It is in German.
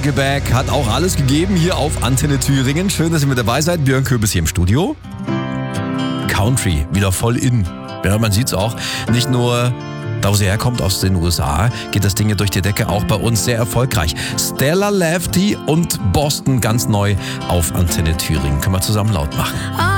Nickelback hat auch alles gegeben hier auf Antenne Thüringen. Schön, dass ihr mit dabei seid. Björn Köbis hier im Studio. Country, wieder voll in. Ja, man sieht's auch. Nicht nur da, wo sie herkommt, aus den USA, geht das Ding hier durch die Decke, auch bei uns sehr erfolgreich. Stella Lefty und Boston ganz neu auf Antenne Thüringen. Können wir zusammen laut machen.